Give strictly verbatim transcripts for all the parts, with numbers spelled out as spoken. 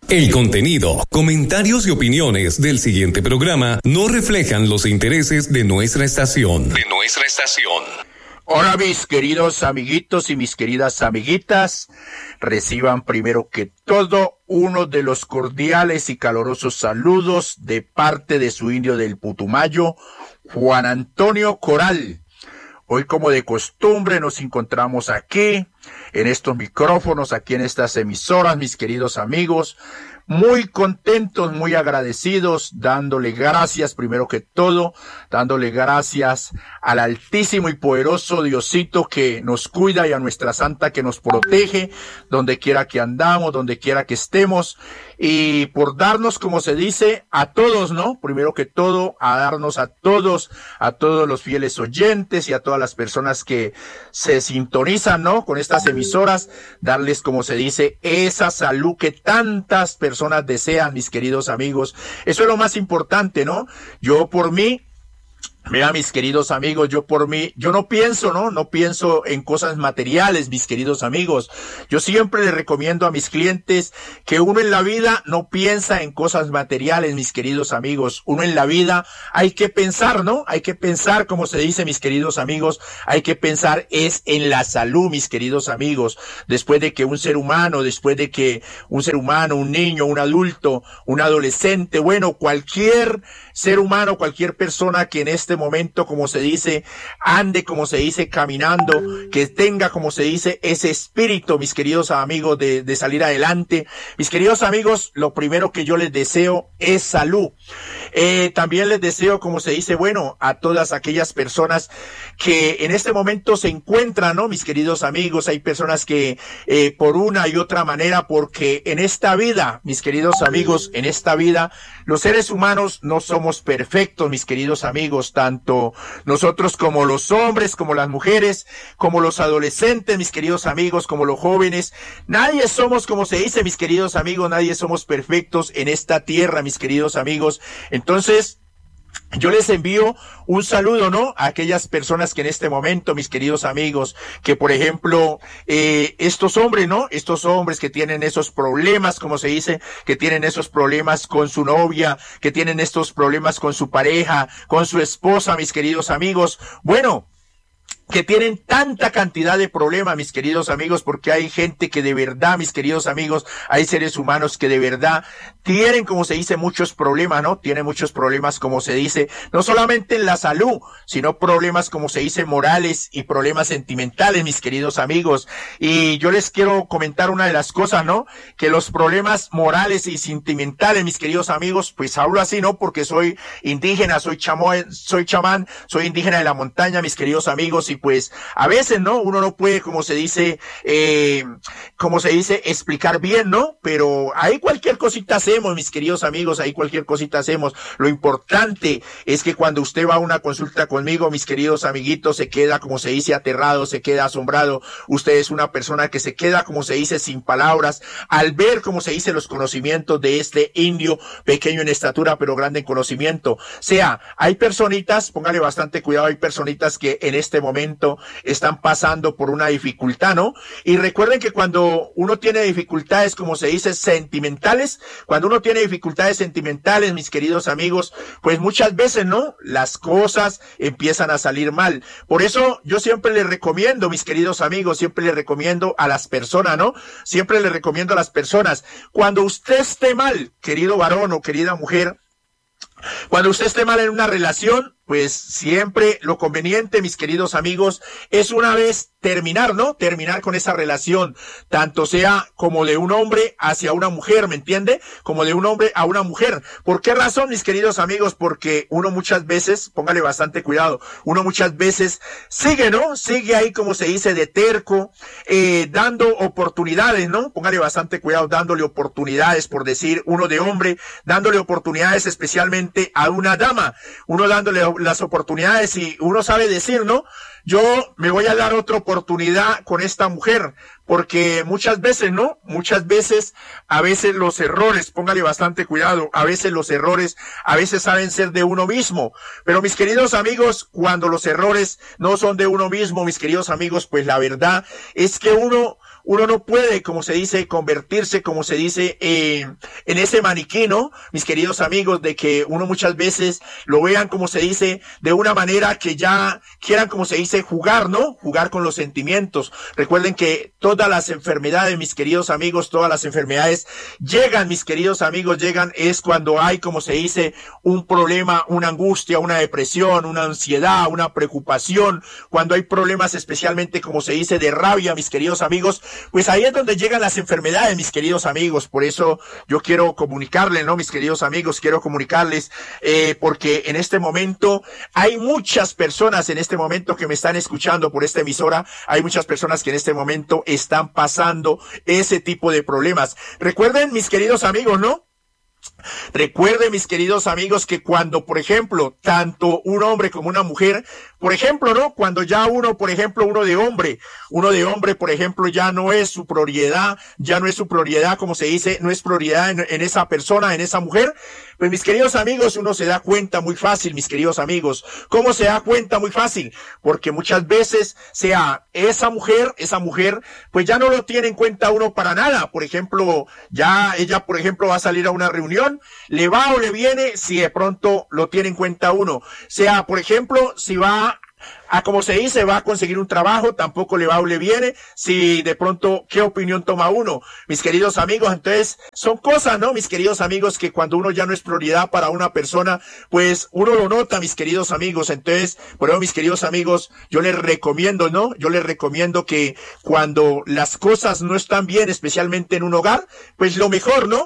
El contenido, comentarios y opiniones del siguiente programa no reflejan los intereses de nuestra estación. De nuestra estación. Hola mis queridos amiguitos y mis queridas amiguitas, reciban primero que todo uno de los cordiales y calurosos saludos de parte de su indio del Putumayo, Juan Antonio Coral. Hoy, como de costumbre, nos encontramos aquí, en estos micrófonos, aquí en estas emisoras, mis queridos amigos, muy contentos, muy agradecidos, dándole gracias primero que todo, dándole gracias al altísimo y poderoso Diosito que nos cuida y a nuestra santa que nos protege, donde quiera que andamos, donde quiera que estemos, y por darnos, como se dice, a todos, ¿no? Primero que todo, a darnos a todos, a todos los fieles oyentes y a todas las personas que se sintonizan, ¿no? Con estas emisoras, darles, como se dice, esa salud que tantas personas desean, mis queridos amigos. Eso es lo más importante, ¿no? Yo por mí, mira, mis queridos amigos, yo por mí, yo no pienso, ¿no? No pienso en cosas materiales, mis queridos amigos. Yo siempre les recomiendo a mis clientes que uno en la vida no piensa en cosas materiales, mis queridos amigos. Uno en la vida hay que pensar, ¿no? Hay que pensar, como se dice, mis queridos amigos, hay que pensar es en la salud, mis queridos amigos. Después de que un ser humano, después de que un ser humano, un niño, un adulto, un adolescente, bueno, cualquier ser humano, cualquier persona que en este momento, como se dice, ande, como se dice, caminando, que tenga, como se dice, ese espíritu, mis queridos amigos, de, de salir adelante. Mis queridos amigos, lo primero que yo les deseo es salud. Eh, también les deseo, como se dice, bueno, a todas aquellas personas que en este momento se encuentran, ¿no? Mis queridos amigos, hay personas que eh, por una y otra manera, porque en esta vida, mis queridos amigos, en esta vida, los seres humanos no somos perfectos, mis queridos amigos, tanto nosotros como los hombres, como las mujeres, como los adolescentes, mis queridos amigos, como los jóvenes. Nadie somos, como se dice, mis queridos amigos, nadie somos perfectos en esta tierra, mis queridos amigos. Entonces, yo les envío un saludo, ¿no? A aquellas personas que en este momento, mis queridos amigos, que por ejemplo, eh, estos hombres, ¿no? Estos hombres que tienen esos problemas, como se dice, que tienen esos problemas con su novia, que tienen estos problemas con su pareja, con su esposa, mis queridos amigos. Bueno, que tienen tanta cantidad de problemas, mis queridos amigos, porque hay gente que de verdad, mis queridos amigos, hay seres humanos que de verdad tienen, como se dice, muchos problemas, ¿no? Tienen muchos problemas, como se dice, no solamente en la salud, sino problemas, como se dice, morales y problemas sentimentales, mis queridos amigos. Y yo les quiero comentar una de las cosas, ¿no? Que los problemas morales y sentimentales, mis queridos amigos, pues hablo así, ¿no? Porque soy indígena, soy chamán, soy chamán, soy indígena de la montaña, mis queridos amigos, y pues a veces, ¿no? Uno no puede, como se dice, eh, como se dice, explicar bien, ¿no? Pero ahí cualquier cosita hacemos, mis queridos amigos, ahí cualquier cosita hacemos. Lo importante es que cuando usted va a una consulta conmigo, mis queridos amiguitos, se queda, como se dice, aterrado, se queda asombrado. Usted es una persona que se queda, como se dice, sin palabras, al ver, como se dice, los conocimientos de este indio, pequeño en estatura, pero grande en conocimiento. O sea, hay personitas, póngale bastante cuidado, hay personitas que en este momento están pasando por una dificultad, ¿no? Y recuerden que cuando uno tiene dificultades, como se dice, sentimentales, cuando uno tiene dificultades sentimentales, mis queridos amigos, pues muchas veces, ¿no? Las cosas empiezan a salir mal. Por eso yo siempre les recomiendo, mis queridos amigos, siempre les recomiendo a las personas, ¿no? Siempre les recomiendo a las personas, cuando usted esté mal, querido varón o querida mujer, cuando usted esté mal en una relación, pues siempre lo conveniente, mis queridos amigos, es una vez terminar, ¿no? Terminar con esa relación, tanto sea como de un hombre hacia una mujer, ¿me entiende? Como de un hombre a una mujer. ¿Por qué razón, mis queridos amigos? Porque uno muchas veces, póngale bastante cuidado, uno muchas veces sigue, ¿no? Sigue ahí, como se dice, de terco, eh, dando oportunidades, ¿no? Póngale bastante cuidado, dándole oportunidades, por decir, uno de hombre, dándole oportunidades especialmente a una dama, uno dándole las oportunidades y uno sabe decir, ¿no? Yo me voy a dar otra oportunidad con esta mujer, porque muchas veces, ¿no? Muchas veces, a veces los errores, póngale bastante cuidado, a veces los errores, a veces saben ser de uno mismo. Pero mis queridos amigos, cuando los errores no son de uno mismo, mis queridos amigos, pues la verdad es que uno, uno no puede, como se dice, convertirse, como se dice, eh, en ese maniquí, ¿no? Mis queridos amigos, de que uno muchas veces lo vean, como se dice, de una manera que ya quieran, como se dice, jugar, ¿no? Jugar con los sentimientos. Recuerden que todas las enfermedades, mis queridos amigos, todas las enfermedades llegan, mis queridos amigos, llegan es cuando hay, como se dice, un problema, una angustia, una depresión, una ansiedad, una preocupación, cuando hay problemas especialmente, como se dice, de rabia, mis queridos amigos, pues ahí es donde llegan las enfermedades, mis queridos amigos. Por eso yo quiero comunicarles, ¿no? Mis queridos amigos, quiero comunicarles, eh, porque en este momento hay muchas personas en este momento que me están escuchando por esta emisora, hay muchas personas que en este momento están pasando ese tipo de problemas. Recuerden, mis queridos amigos, ¿no? Recuerden, mis queridos amigos, que cuando, por ejemplo, tanto un hombre como una mujer, por ejemplo, ¿no? Cuando ya uno, por ejemplo, uno de hombre, uno de hombre, por ejemplo, ya no es su prioridad, ya no es su prioridad, como se dice, no es prioridad en, en esa persona, en esa mujer, pues mis queridos amigos, uno se da cuenta muy fácil, mis queridos amigos. ¿Cómo se da cuenta muy fácil? Porque muchas veces, sea esa mujer, esa mujer, pues ya no lo tiene en cuenta uno para nada. Por ejemplo, ya ella, por ejemplo, va a salir a una reunión, le va o le viene, si de pronto lo tiene en cuenta uno. Sea, por ejemplo, si va a, como se dice, va a conseguir un trabajo, tampoco le va o le viene, si de pronto, ¿qué opinión toma uno? Mis queridos amigos, entonces, son cosas, ¿no? Mis queridos amigos, que cuando uno ya no es prioridad para una persona, pues uno lo nota, mis queridos amigos. Entonces, por eso, mis queridos amigos, yo les recomiendo, ¿no? Yo les recomiendo que cuando las cosas no están bien, especialmente en un hogar, pues lo mejor, ¿no?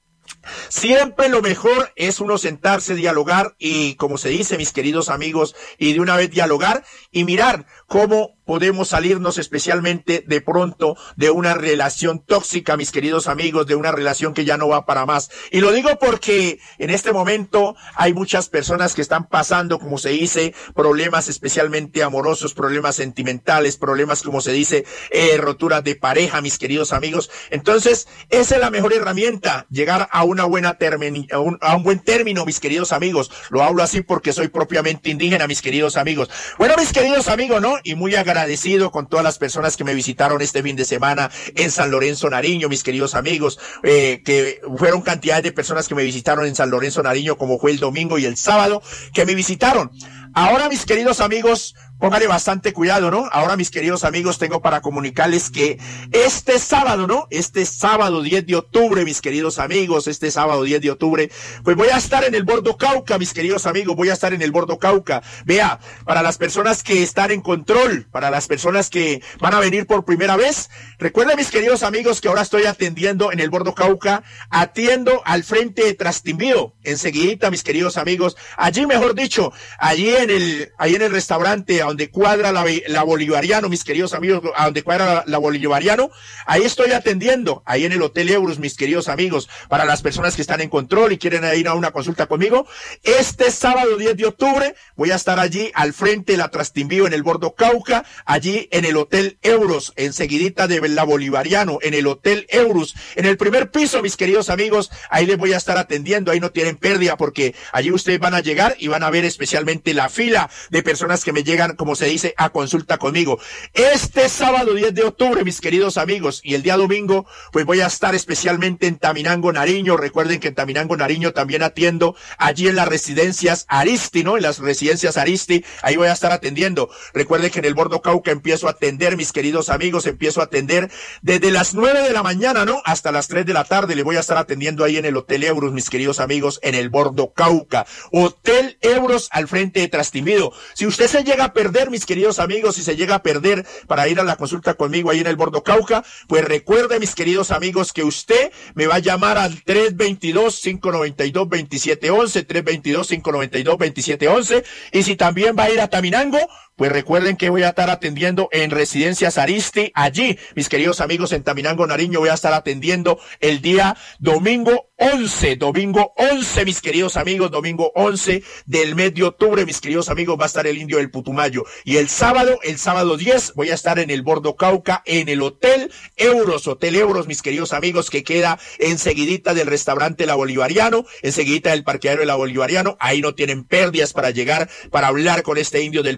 Siempre lo mejor es uno sentarse, dialogar y, como se dice, mis queridos amigos, y de una vez dialogar y mirar cómo podemos salirnos especialmente de pronto de una relación tóxica, mis queridos amigos, de una relación que ya no va para más. Y lo digo porque en este momento hay muchas personas que están pasando, como se dice, problemas especialmente amorosos, problemas sentimentales, problemas, como se dice, eh, roturas de pareja, mis queridos amigos. Entonces, esa es la mejor herramienta, llegar a una buena termini- a un, a un buen término, mis queridos amigos. Lo hablo así porque soy propiamente indígena, mis queridos amigos. Bueno, mis queridos amigos, ¿no? Y muy agradecido con todas las personas que me visitaron este fin de semana en San Lorenzo, Nariño, mis queridos amigos, eh, que fueron cantidades de personas que me visitaron en San Lorenzo, Nariño, como fue el domingo y el sábado, que me visitaron. Ahora, mis queridos amigos, póngale bastante cuidado, ¿no? Ahora, mis queridos amigos, tengo para comunicarles que este sábado, ¿no? Este sábado diez de octubre, mis queridos amigos, este sábado diez de octubre, pues voy a estar en el Bordo Cauca, mis queridos amigos, voy a estar en el Bordo Cauca. Vea, para las personas que están en control, para las personas que van a venir por primera vez, recuerden, mis queridos amigos, que ahora estoy atendiendo en el Bordo Cauca, atiendo al frente de Trastimbío, enseguidita, mis queridos amigos, allí, mejor dicho, allí en el, ahí en el restaurante, a donde cuadra la, la Bolivariano, mis queridos amigos, a donde cuadra la, la Bolivariano, ahí estoy atendiendo, ahí en el Hotel Euros, mis queridos amigos, para las personas que están en control y quieren ir a una consulta conmigo. Este sábado diez de octubre voy a estar allí al frente de la Trastimbío, en el Bordo Cauca, allí en el Hotel Euros, enseguidita de la Bolivariano, en el Hotel Euros, en el primer piso, mis queridos amigos, ahí les voy a estar atendiendo, ahí no tienen pérdida, porque allí ustedes van a llegar y van a ver especialmente la fila de personas que me llegan, como se dice, a consulta conmigo. Este sábado diez de octubre, mis queridos amigos, y el día domingo, pues voy a estar especialmente en Taminango, Nariño. Recuerden que en Taminango, Nariño también atiendo allí en las residencias Aristi, ¿no? En las residencias Aristi, ahí voy a estar atendiendo. Recuerden que en el Bordo Cauca empiezo a atender, mis queridos amigos, empiezo a atender desde las nueve de la mañana, ¿no? Hasta las tres de la tarde. Le voy a estar atendiendo ahí en el Hotel Euros, mis queridos amigos, en el Bordo Cauca. Hotel Euros al frente de Trastimbío. Si usted se llega a perder, mis queridos amigos, si se llega a perder para ir a la consulta conmigo ahí en el Bordo Cauca, pues recuerde, mis queridos amigos, que usted me va a llamar al tres veintidós, cinco noventa y dos, veintisiete once, tres veintidós, cinco noventa y dos, veintisiete once, y si también va a ir a Taminango, pues recuerden que voy a estar atendiendo en Residencias Aristi, allí, mis queridos amigos, en Taminango, Nariño, voy a estar atendiendo el día domingo once, domingo once, mis queridos amigos, domingo once del mes de octubre, mis queridos amigos, va a estar el Indio del Putumayo. Y el sábado, el sábado diez, voy a estar en el Bordo Cauca, en el Hotel Euros, Hotel Euros, mis queridos amigos, que queda enseguidita del restaurante La Bolivariano, enseguidita del parqueadero de La Bolivariano. Ahí no tienen pérdidas para llegar, para hablar con este Indio del Putumayo.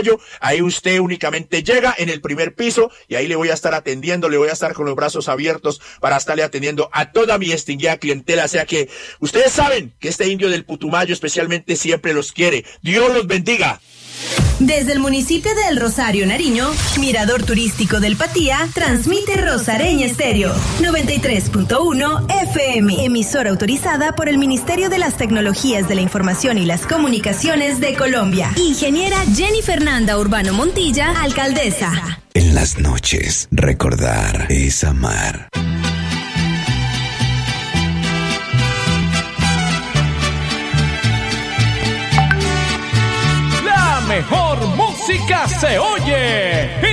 Putumayo. Ahí usted únicamente llega en el primer piso y ahí le voy a estar atendiendo, le voy a estar con los brazos abiertos para estarle atendiendo a toda mi extinguida clientela. O sea que ustedes saben que este indio del Putumayo especialmente siempre los quiere. Dios los bendiga. Desde el municipio de El Rosario, Nariño, Mirador Turístico del Patía, transmite Rosareña Estéreo, noventa y tres punto uno F M, emisora autorizada por el Ministerio de las Tecnologías de la Información y las Comunicaciones de Colombia. Ingeniera Jenny Fernanda Urbano Montilla, alcaldesa. En las noches, recordar es amar. Mejor música se oye